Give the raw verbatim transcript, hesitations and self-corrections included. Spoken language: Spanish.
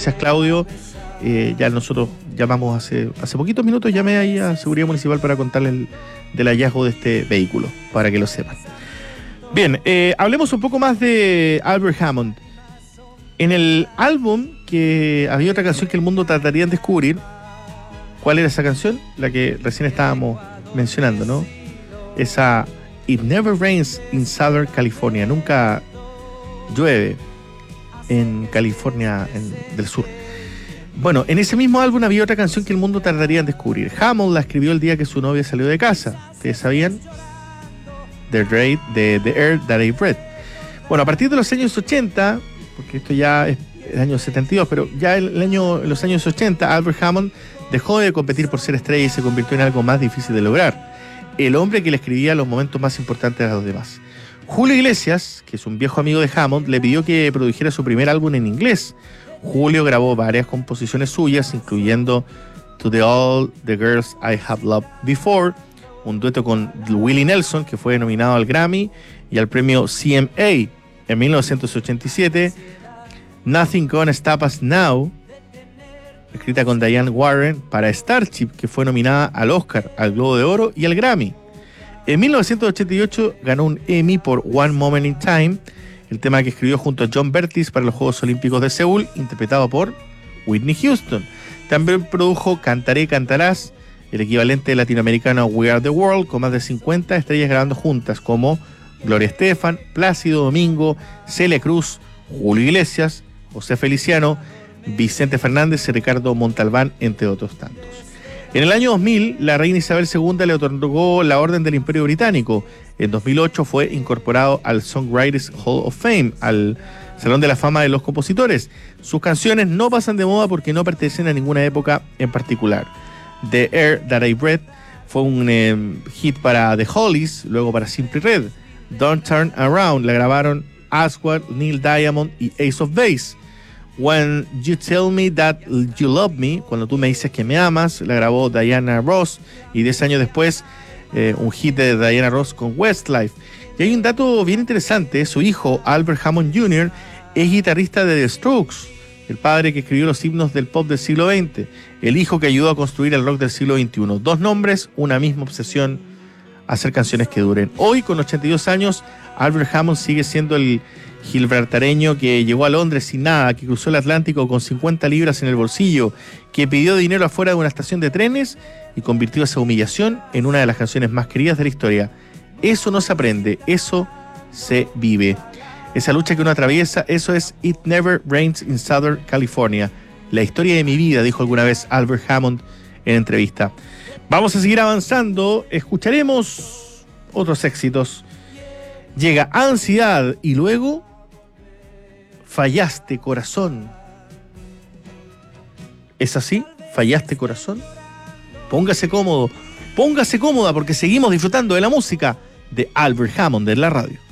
gracias, Claudio. Eh, ya nosotros llamamos hace, hace poquitos minutos, llamé ahí a Seguridad Municipal para contarles el, del hallazgo de este vehículo, para que lo sepan. Bien, eh, hablemos un poco más de Albert Hammond. En el álbum, que había otra canción que el mundo trataría de descubrir. ¿Cuál era esa canción? La que recién estábamos mencionando, ¿no? Esa It Never Rains in Southern California. Nunca llueve en California en, del Sur. Bueno, en ese mismo álbum había otra canción que el mundo tardaría en descubrir. Hammond la escribió el día que su novia salió de casa. ¿Ustedes sabían? The, Raid, the, the Air That I Breathed. Bueno, a partir de los años ochenta, porque esto ya es el año setenta y dos, pero ya el, el año, en los años ochenta, Albert Hammond dejó de competir por ser estrella y se convirtió en algo más difícil de lograr. El hombre que le escribía los momentos más importantes a los demás. Julio Iglesias, que es un viejo amigo de Hammond, le pidió que produjera su primer álbum en inglés. Julio grabó varias composiciones suyas, incluyendo To the All the Girls I Have Loved Before, un dueto con Willie Nelson, que fue nominado al Grammy y al premio C M A en mil novecientos ochenta y siete, Nothing Gonna Stop Us Now, escrita con Diane Warren para Starship, que fue nominada al Oscar, al Globo de Oro y al Grammy. En mil novecientos ochenta y ocho ganó un Emmy por One Moment in Time, el tema que escribió junto a John Bertis para los Juegos Olímpicos de Seúl, interpretado por Whitney Houston. También produjo Cantaré, Cantarás, el equivalente latinoamericano a We Are the World, con más de cincuenta estrellas grabando juntas, como Gloria Estefan, Plácido Domingo, Celia Cruz, Julio Iglesias, José Feliciano, Vicente Fernández y Ricardo Montalbán, entre otros tantos. En el año dos mil, la reina Isabel segunda le otorgó la Orden del Imperio Británico. En dos mil ocho fue incorporado al Songwriters Hall of Fame, al Salón de la Fama de los Compositores. Sus canciones no pasan de moda porque no pertenecen a ninguna época en particular. The Air That I Breathed fue un eh, hit para The Hollies, luego para Simply Red. Don't Turn Around la grabaron Aswad, Neil Diamond y Ace of Base. When You Tell Me That You Love Me, cuando tú me dices que me amas, la grabó Diana Ross, y diez años después eh, un hit de Diana Ross con Westlife. Y hay un dato bien interesante: su hijo Albert Hammond junior es guitarrista de The Strokes, el padre que escribió los himnos del pop del siglo veinte, el hijo que ayudó a construir el rock del siglo veintiuno. Dos nombres, una misma obsesión: hacer canciones que duren. Hoy, con ochenta y dos años, Albert Hammond sigue siendo el gibraltareño que llegó a Londres sin nada, que cruzó el Atlántico con cincuenta libras en el bolsillo, que pidió dinero afuera de una estación de trenes y convirtió esa humillación en una de las canciones más queridas de la historia. Eso no se aprende, eso se vive. Esa lucha que uno atraviesa, eso es It Never Rains in Southern California. La historia de mi vida, dijo alguna vez Albert Hammond en entrevista. Vamos a seguir avanzando, escucharemos otros éxitos. Llega Ansiedad y luego Fallaste, Corazón. ¿Es así? ¿Fallaste, Corazón? Póngase cómodo, póngase cómoda, porque seguimos disfrutando de la música de Albert Hammond en la radio.